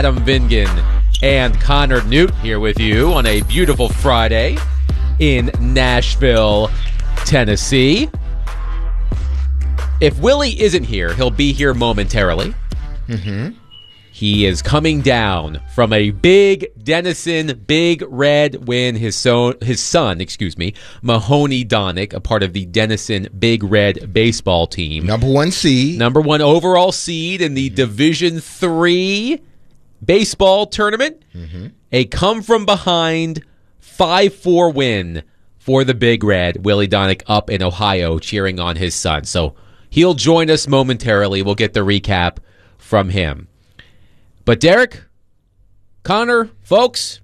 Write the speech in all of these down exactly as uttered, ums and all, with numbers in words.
Adam Vingan and Connor Newt here with you on a beautiful Friday in Nashville, Tennessee. If Willie isn't here, he'll be here momentarily. Mm-hmm. He is coming down from a big Denison Big Red win. His son, his son, excuse me, Mahoney Donick, a part of the Denison Big Red baseball team. Number one seed. Number one overall seed in the Division Three baseball tournament. Mm-hmm. A come-from-behind five four win for the Big Red. Willie Donick up in Ohio cheering on his son. So he'll join us momentarily. We'll get the recap from him. But Derek, Connor, folks,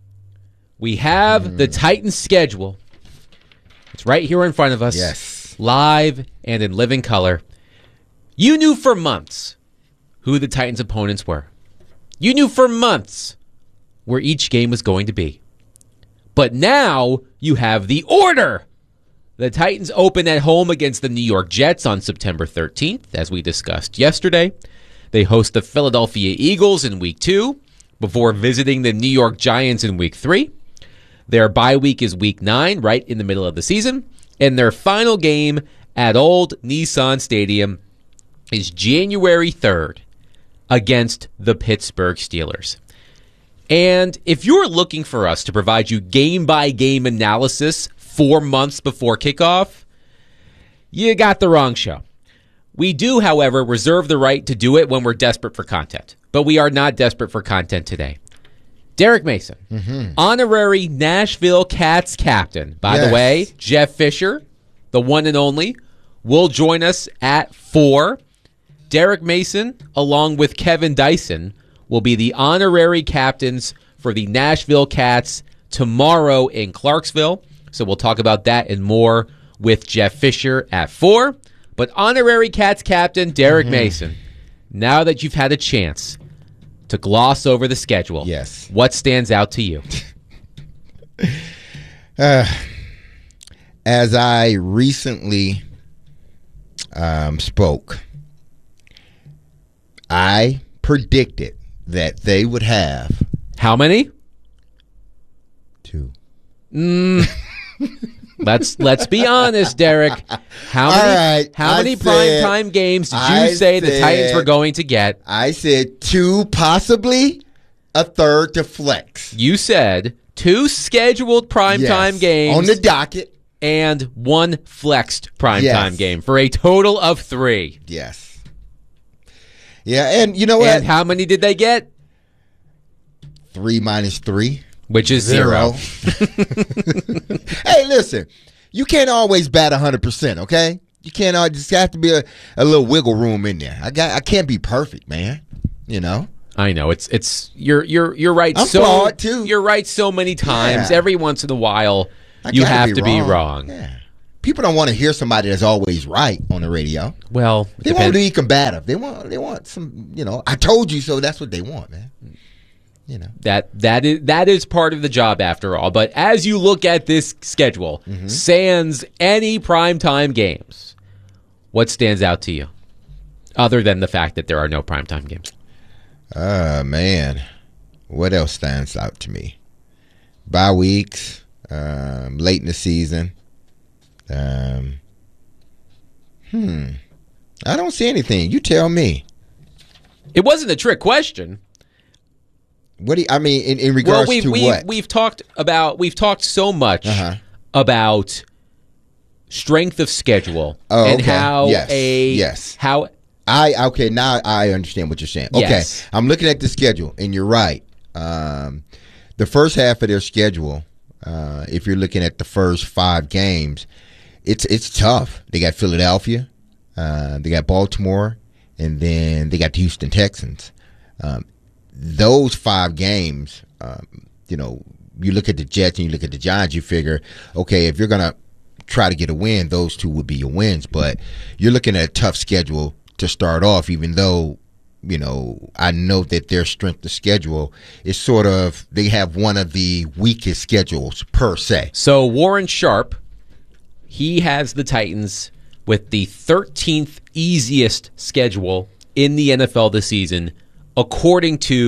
we have mm. the Titans schedule. It's right here in front of us. Yes. Live and in living color. You knew for months who the Titans' opponents were. You knew for months where each game was going to be. But now you have the order. The Titans open at home against the New York Jets on September thirteenth, as we discussed yesterday. They host the Philadelphia Eagles in week two before visiting the New York Giants in week three. Their bye week is week nine, right in the middle of the season. And their final game at Old Nissan Stadium is January third against the Pittsburgh Steelers. And if you're looking for us to provide you game-by-game analysis four months before kickoff, you got the wrong show. We do, however, reserve the right to do it when we're desperate for content. But we are not desperate for content today. Derek Mason, mm-hmm. honorary Nashville Cats captain. By yes. the way, Jeff Fisher, the one and only, will join us at four. Derek Mason, along with Kevin Dyson, will be the honorary captains for the Nashville Cats tomorrow in Clarksville. So we'll talk about that and more with Jeff Fisher at four. But honorary Cats captain Derek mm-hmm. Mason, now that you've had a chance to gloss over the schedule, yes. what stands out to you? uh, as I recently um, spoke, I predicted that they would have... How many? Two. Mm. Let's let's be honest, Derek. How many right, how I many said, primetime games did you I say said, the Titans were going to get? I said two, possibly a third to flex. You said two scheduled primetime yes, games on the docket and one flexed primetime yes. game for a total of three. Yes. Yeah, and you know what? And how many did they get? Three minus three. Which is zero. zero. Hey, listen, you can't always bat one hundred percent, okay? You can't always, just have to be a, a little wiggle room in there. I got I can't be perfect, man. You know? I know. It's it's you're you're you're right. I'm so flawed too. You're right so many times. Yeah. Every once in a while I you gotta have be to wrong. be wrong. Yeah. People don't want to hear somebody that's always right on the radio. Well, They want to be combative. They want they want some, you know, I told you so. That's what they want, man. You know. That that is that is part of the job after all. But as you look at this schedule, mm-hmm. sans any primetime games, what stands out to you? Other than the fact that there are no primetime games. Uh man. What else stands out to me? Bye weeks, um, late in the season. Um Hmm. I don't see anything. You tell me. It wasn't a trick question. What do you, I mean in, in regards well, we've, to we've, what? We've talked about we've talked so much uh-huh. about strength of schedule oh, and okay. how yes. a yes. how I okay now I understand what you're saying. Yes. Okay, I'm looking at the schedule and you're right. Um, the first half of their schedule, uh, if you're looking at the first five games, it's it's tough. They got Philadelphia, uh, they got Baltimore, and then they got the Houston Texans. Um, those five games, um, you know, you look at the Jets and you look at the Giants, you figure, okay, if you're going to try to get a win, those two would be your wins. But you're looking at a tough schedule to start off, even though, you know, I know that their strength of schedule is sort of, they have one of the weakest schedules per se. So Warren Sharp, he has the Titans with the thirteenth easiest schedule in the N F L this season, according to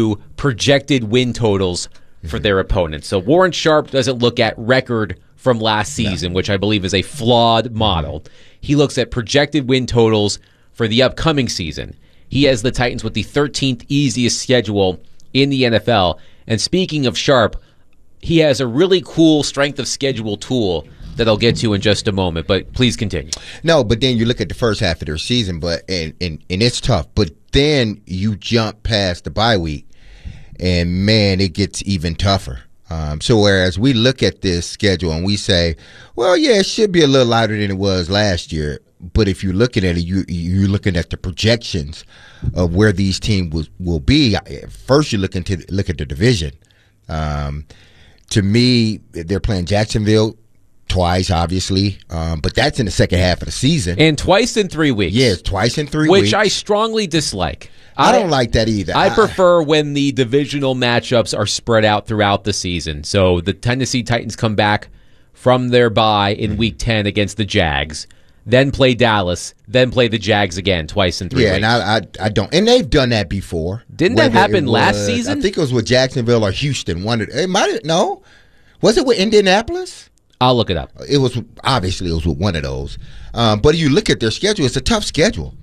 projected win totals for their opponents. So Warren Sharp doesn't look at record from last season, no. which I believe is a flawed model. He looks at projected win totals for the upcoming season. He has the Titans with the thirteenth easiest schedule in the N F L. And speaking of Sharp, he has a really cool strength of schedule tool that I'll get to in just a moment, but please continue. No, but then you look at the first half of their season, but and, and, and it's tough. But then you jump past the bye week, and, man, it gets even tougher. Um, so whereas we look at this schedule and we say, well, yeah, it should be a little lighter than it was last year. But if you're looking at it, you, you're looking at the projections of where these teams will, will be. First, you look, into, look at the division. Um, to me, they're playing Jacksonville twice, obviously, um, but that's in the second half of the season. And twice in three weeks. Yes, twice in three which weeks. Which I strongly dislike. I, I don't like that either. I, I prefer when the divisional matchups are spread out throughout the season. So the Tennessee Titans come back from their bye in Week ten against the Jags, then play Dallas, then play the Jags again twice in three yeah, weeks. Yeah, and I, I, I don't. And they've done that before. Didn't that happen was, last season? I think it was with Jacksonville or Houston. One of, it might no. Was it with Indianapolis? I'll look it up. It was obviously it was with one of those. Um, but you look at their schedule; it's a tough schedule,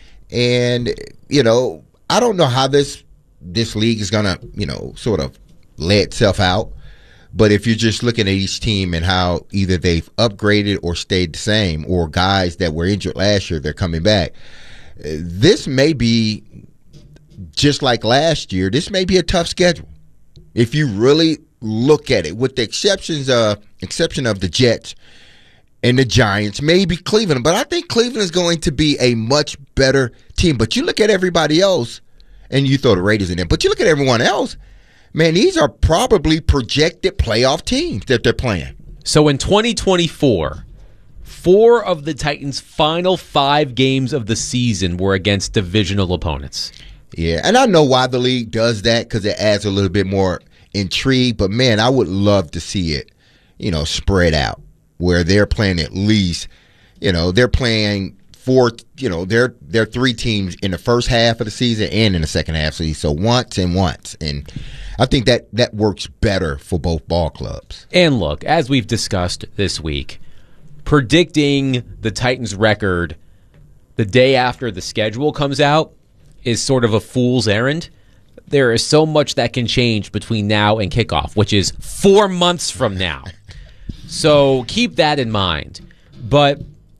and you know I don't know how this this league is gonna you know sort of lay itself out. But if you're just looking at each team and how either they've upgraded or stayed the same, or guys that were injured last year, they're coming back. This may be just like last year. This may be a tough schedule if you really look at it, with the exceptions, uh, exception of the Jets and the Giants, maybe Cleveland. But I think Cleveland is going to be a much better team. But you look at everybody else, and you throw the Raiders in there. But you look at everyone else. Man, these are probably projected playoff teams that they're playing. So in twenty twenty-four, four of the Titans' final five games of the season were against divisional opponents. Yeah, and I know why the league does that, because it adds a little bit more intrigue. But, man, I would love to see it, you know, spread out, where they're playing at least, you know, they're playing four, you know, they're, they're three teams in the first half of the season and in the second half of the season. So once and once. And I think that that works better for both ball clubs. And look, as we've discussed this week, predicting the Titans' record the day after the schedule comes out is sort of a fool's errand. There is so much that can change between now and kickoff, which is four months from now. So keep that in mind. But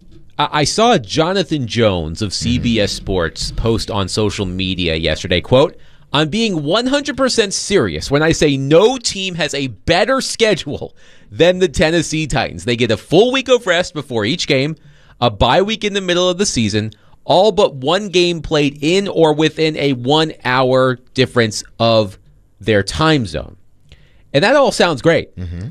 I saw Jonathan Jones of C B S Sports post on social media yesterday, quote, "I'm being one hundred percent serious when I say no team has a better schedule than the Tennessee Titans. They get a full week of rest before each game, a bye week in the middle of the season, all but one game played in or within a one-hour difference of their time zone." And that all sounds great. Mm-hmm.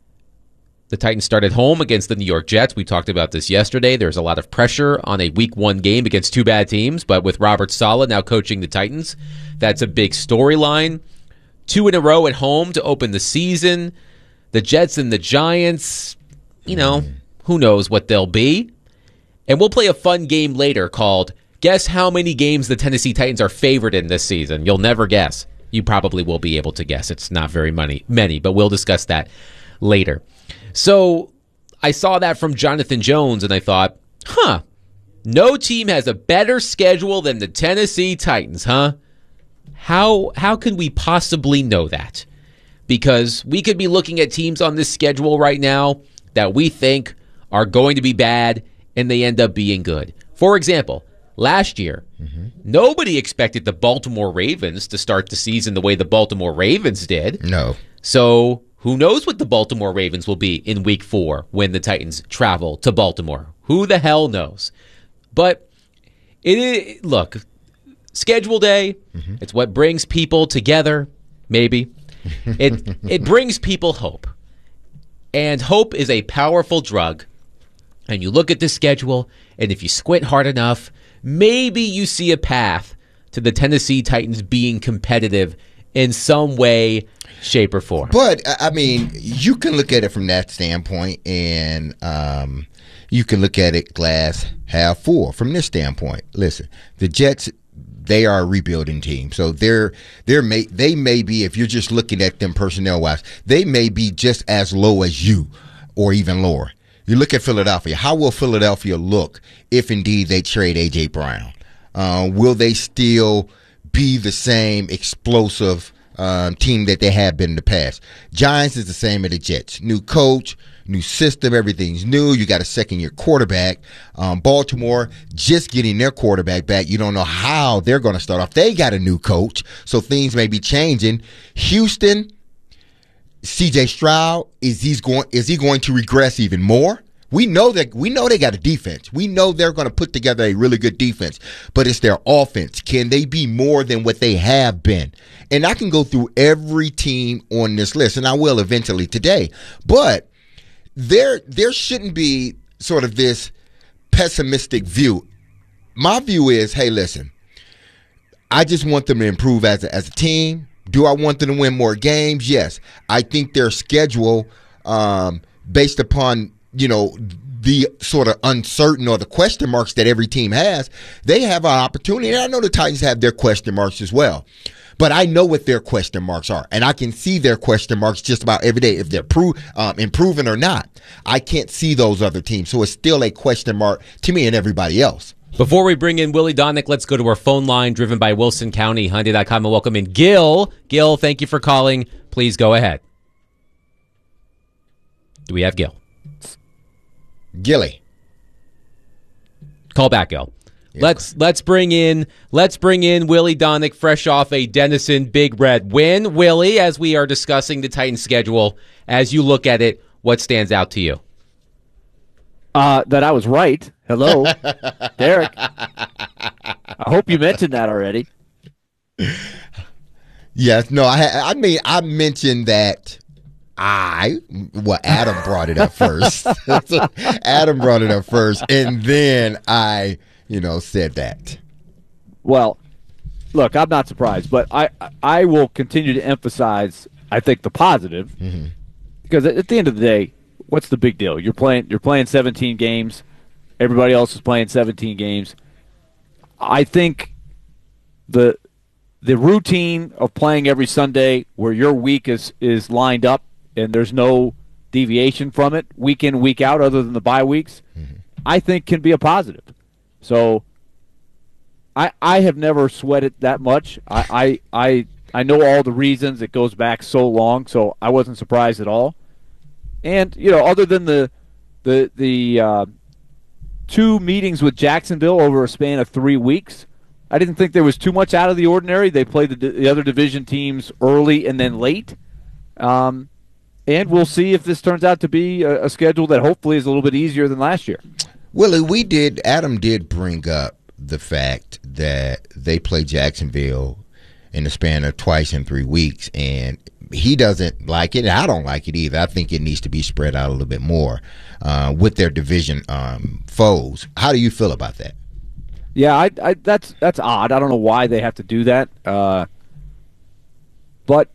The Titans started home against the New York Jets. We talked about this yesterday. There's a lot of pressure on a week one game against two bad teams, but with Robert Saleh now coaching the Titans, that's a big storyline. Two in a row at home to open the season. The Jets and the Giants, you know, who knows what they'll be. And we'll play a fun game later called Guess How Many Games the Tennessee Titans Are Favored in This Season. You'll never guess. You probably will be able to guess. It's not very many, many, but we'll discuss that later. So I saw that from Jonathan Jones, and I thought, huh, no team has a better schedule than the Tennessee Titans, huh? How how can we possibly know that? Because we could be looking at teams on this schedule right now that we think are going to be bad, and they end up being good. For example, last year, mm-hmm. nobody expected the Baltimore Ravens to start the season the way the Baltimore Ravens did. No. So who knows what the Baltimore Ravens will be in week four when the Titans travel to Baltimore? Who the hell knows? But it is, look, schedule day, mm-hmm. it's what brings people together, maybe. It it brings people hope. And hope is a powerful drug. And you look at the schedule, and if you squint hard enough, maybe you see a path to the Tennessee Titans being competitive in some way, shape, or form. But, I mean, you can look at it from that standpoint, and um, you can look at it glass half full from this standpoint. Listen, the Jets they are a rebuilding team. So they're they're may they may be, if you're just looking at them personnel wise, they may be just as low as you or even lower. You look at Philadelphia. How will Philadelphia look if indeed they trade A J Brown? Uh, will they still be the same explosive um, team that they have been in the past? Giants is the same as the Jets. New coach, new system, everything's new. You got a second-year quarterback. Um, Baltimore just getting their quarterback back. You don't know how they're going to start off. They got a new coach, so things may be changing. Houston, C J Stroud, is he's going? Is he going to regress even more? We know that we know they got a defense. We know they're going to put together a really good defense, but it's their offense. Can they be more than what they have been? And I can go through every team on this list, and I will eventually today. But there, there shouldn't be sort of this pessimistic view. My view is, hey, listen, I just want them to improve as a, as a team. Do I want them to win more games? Yes. I think their schedule, um, based upon you know, the sort of uncertain or the question marks that every team has, they have an opportunity. And I know the Titans have their question marks as well. But I know what their question marks are. And I can see their question marks just about every day, if they're pro- um, improving or not. I can't see those other teams. So it's still a question mark to me and everybody else. Before we bring in Willie Donnick, let's go to our phone line driven by Wilson County, Hyundai dot com, and welcome in Gil. Gil, thank you for calling. Please go ahead. Do we have Gil? Gilly. Call back, Gil. Yeah. Let's let's bring in let's bring in Willie Donnick, fresh off a Denison Big Red win. Willie, as we are discussing the Titans schedule, as you look at it, what stands out to you? Uh, that I was right. Hello, Derek. I hope you mentioned that already. Yes, no, I I mean I mentioned that. I, well, Adam brought it up first. Adam brought it up first, and then I, you know, said that. Well, look, I'm not surprised, but I, I will continue to emphasize, I think, the positive, mm-hmm. because at the end of the day, what's the big deal? You're playing, you're playing seventeen games. Everybody else is playing seventeen games. I think the the routine of playing every Sunday, where your week is is lined up, and there's no deviation from it, week in, week out, other than the bye weeks, mm-hmm. I think can be a positive. So I I have never sweated that much. I, I, I, I know all the reasons. It goes back so long, so I wasn't surprised at all. And, you know, other than the the the uh, two meetings with Jacksonville over a span of three weeks, I didn't think there was too much out of the ordinary. They played the, the other division teams early and then late. Um And we'll see if this turns out to be a, a schedule that hopefully is a little bit easier than last year. Willie, we did, Adam did bring up the fact that they play Jacksonville in the span of twice in three weeks, and he doesn't like it, and I don't like it either. I think it needs to be spread out a little bit more uh, with their division um, foes. How do you feel about that? Yeah, I, I, that's that's odd. I don't know why they have to do that. Uh, but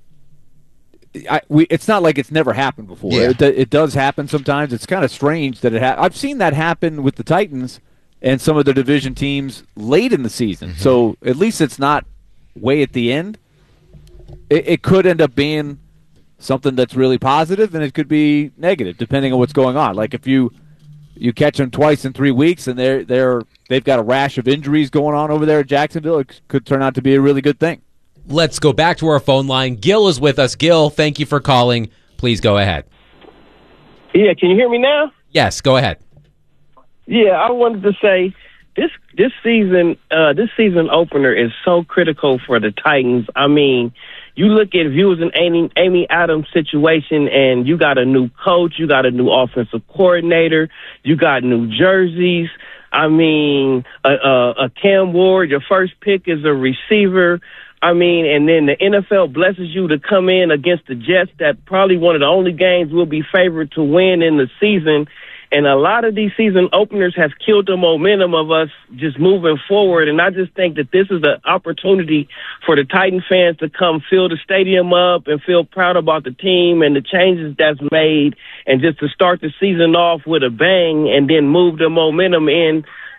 I, we, it's not like it's never happened before. Yeah. It, it does happen sometimes. It's kind of strange that it ha- I've seen that happen with the Titans and some of the division teams late in the season. Mm-hmm. So at least it's not way at the end. It, it could end up being something that's really positive, and it could be negative depending on what's going on. Like if you you catch them twice in three weeks and they're they're they've got a rash of injuries going on over there at Jacksonville, it could turn out to be a really good thing. Let's go back to our phone line. Gil is with us. Gil, thank you for calling. Please go ahead. Yeah, can you hear me now? Yes, go ahead. Yeah, I wanted to say this this season uh, this season opener is so critical for the Titans. I mean, you look at if you was an Amy, Amy Adams situation and you got a new coach, you got a new offensive coordinator, you got new jerseys. I mean, a, a, a Cam Ward, your first pick is a receiver. I mean, and then the N F L blesses you to come in against the Jets, that probably one of the only games we'll be favored to win in the season. And a lot of these season openers have killed the momentum of us just moving forward. And I just think that this is the opportunity for the Titan fans to come fill the stadium up and feel proud about the team and the changes that's made, and just to start the season off with a bang and then move the momentum in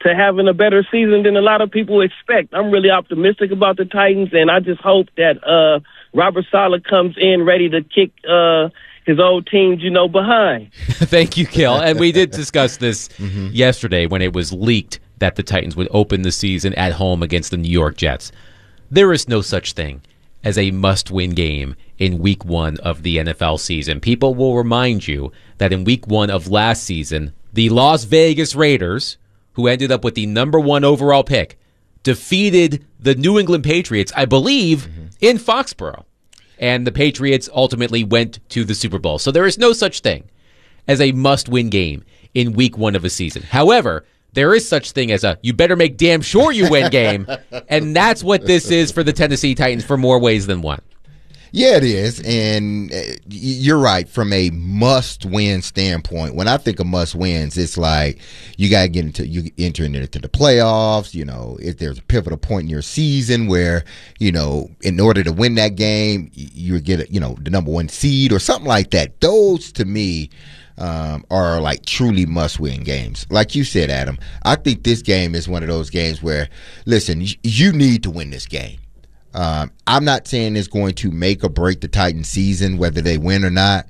to having a better season than a lot of people expect. I'm really optimistic about the Titans, and I just hope that uh, Robert Saleh comes in ready to kick uh, his old teams, you know, behind. Thank you, Kel. And we did discuss this mm-hmm. yesterday when it was leaked that the Titans would open the season at home against the New York Jets. There is no such thing as a must-win game in week one of the N F L season. People will remind you that in week one of last season, the Las Vegas Raiders, who ended up with the number one overall pick, defeated the New England Patriots, I believe, mm-hmm. in Foxborough. And the Patriots ultimately went to the Super Bowl. So there is no such thing as a must-win game in week one of a season. However, there is such thing as a you better make damn sure you win game, and that's what this is for the Tennessee Titans for more ways than one. Yeah, it is, and you're right. From a must-win standpoint, when I think of must-wins, it's like you got to get into you entering into the playoffs. You know, if there's a pivotal point in your season where you know, in order to win that game, you get you know the number one seed or something like that. Those to me um, are like truly must-win games. Like you said, Adam, I think this game is one of those games where, listen, you need to win this game. Um, I'm not saying it's going to make or break the Titans season, whether they win or not,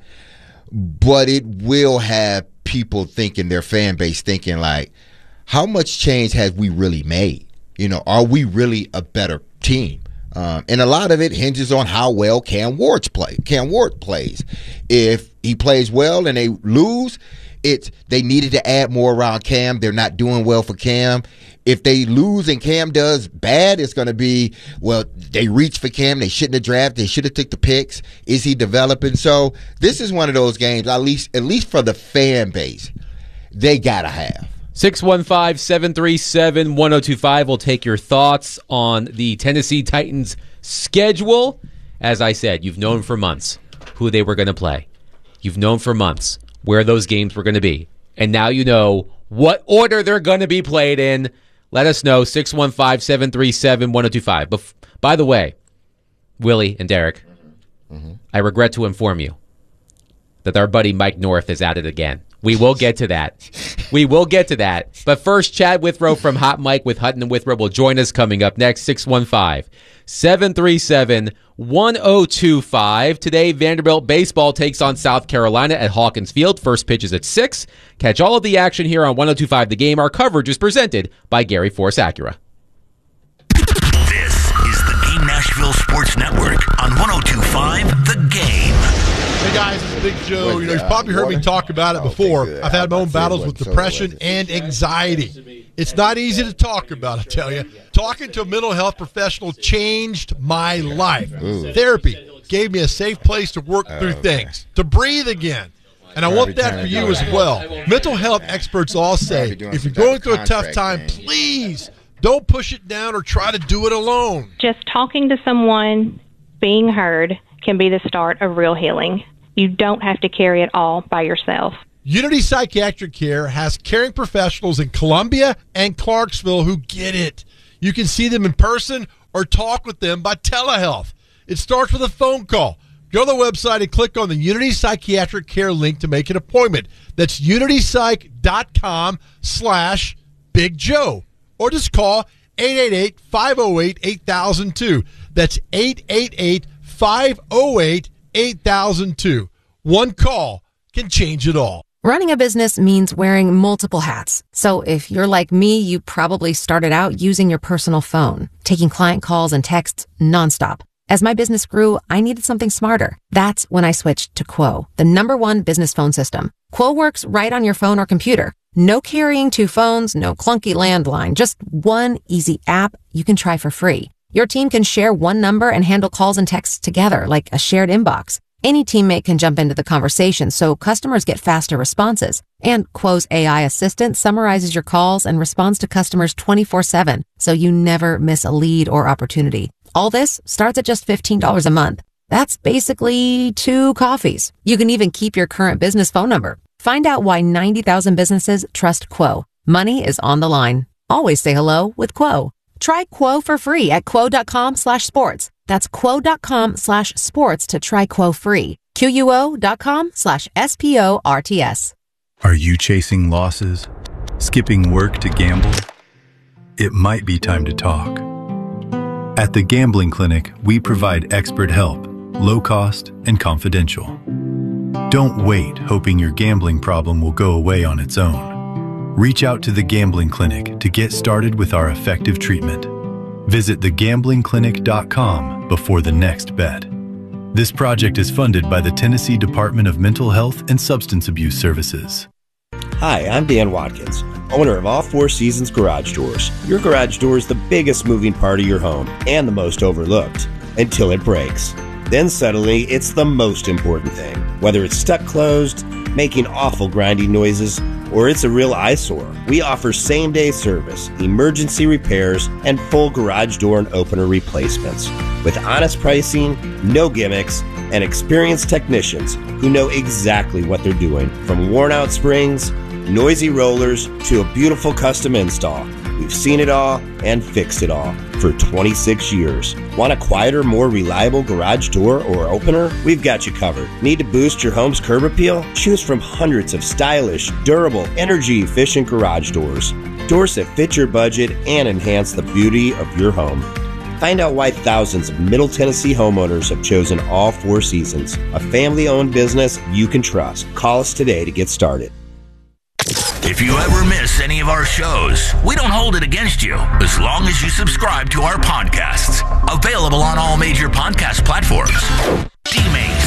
but it will have people thinking, their fan base thinking like, how much change have we really made? You know, are we really a better team? Um, and a lot of it hinges on how well Cam Ward's play. Cam Ward plays. If he plays well and they lose, it's they needed to add more around Cam. They're not doing well for Cam. If they lose and Cam does bad, it's going to be, well, they reached for Cam. They shouldn't have drafted. They should have took the picks. Is he developing? So this is one of those games, at least at least for the fan base, they got to have. six one five, seven three seven, one oh two five will take your thoughts on the Tennessee Titans schedule. As I said, you've known for months who they were going to play. You've known for months where those games were going to be. And now you know what order they're going to be played in. Let us know, six one five, seven three seven, one oh two five. Bef- by the way, Willie and Derek, mm-hmm. I regret to inform you that our buddy Mike North is at it again. We will get to that. We will get to that. But first, Chad Withrow from Hot Mike with Hutton and Withrow will join us coming up next, six one five, seven three seven, one oh two five. Today, Vanderbilt baseball takes on South Carolina at Hawkins Field. First pitch is at six. Catch all of the action here on one oh two five The Game. Our coverage is presented by Gary Force Acura. This is the Game Nashville Sports Network on one oh two five The Game. Hey guys, it's Big Joe. You know, you've probably heard me talk about it before. I've had my own battles with depression and anxiety. It's not easy to talk about, I tell you. Talking to a mental health professional changed my life. Therapy gave me a safe place to work through things, to breathe again. And I want that for you as well. Mental health experts all say, if you're going through a tough time, please don't push it down or try to do it alone. Just talking to someone, being heard, can be the start of real healing. You don't have to carry it all by yourself. Unity Psychiatric Care has caring professionals in Columbia and Clarksville who get it. You can see them in person or talk with them by telehealth. It starts with a phone call. Go to the website and click on the Unity Psychiatric Care link to make an appointment. That's unitypsych.com slash Big Joe. Or just call eight eight eight, five oh eight, eight thousand two. That's eight eight eight, five oh eight, eight thousand two. One call can change it all. Running a business means wearing multiple hats. So if you're like me, you probably started out using your personal phone, taking client calls and texts nonstop. As my business grew, I needed something smarter. That's when I switched to Quo, the number one business phone system. Quo works right on your phone or computer. No carrying two phones, no clunky landline, just one easy app you can try for free. Your team can share one number and handle calls and texts together like a shared inbox. Any teammate can jump into the conversation so customers get faster responses. And Quo's A I assistant summarizes your calls and responds to customers twenty-four seven, so you never miss a lead or opportunity. All this starts at just fifteen dollars a month. That's basically two coffees. You can even keep your current business phone number. Find out why ninety thousand businesses trust Quo. Money is on the line. Always say hello with Quo. Try Quo for free at quo.com slash sports. That's quo.com slash sports to try Quo free. Quo.com slash S-P-O-R-T-S. Are you chasing losses? Skipping work to gamble? it might be time to talk. At the Gambling Clinic, we provide expert help, low cost, and confidential. Don't wait hoping your gambling problem will go away on its own. Reach out to the Gambling Clinic to get started with our effective treatment. Visit the gambling clinic dot com before the next bet. This project is funded by the Tennessee Department of Mental Health and Substance Abuse Services. Hi, I'm Dan Watkins, owner of All Four Seasons Garage Doors. Your garage door is the biggest moving part of your home and the most overlooked until it breaks. Then suddenly, it's the most important thing. Whether it's stuck closed, making awful grinding noises, or it's a real eyesore, we offer same-day service, emergency repairs, and full garage door and opener replacements. With honest pricing, no gimmicks, and experienced technicians who know exactly what they're doing. From worn-out springs, noisy rollers, to a beautiful custom install. We've seen it all and fixed it all for twenty-six years. Want a quieter, more reliable garage door or opener? We've got you covered. Need to boost your home's curb appeal? Choose from hundreds of stylish, durable, energy-efficient garage doors. Doors that fit your budget and enhance the beauty of your home. Find out why thousands of Middle Tennessee homeowners have chosen All Four Seasons, a family-owned business you can trust. Call us today to get started. If you ever miss any of our shows, we don't hold it against you as long as you subscribe to our podcasts. Available on all major podcast platforms. D-Main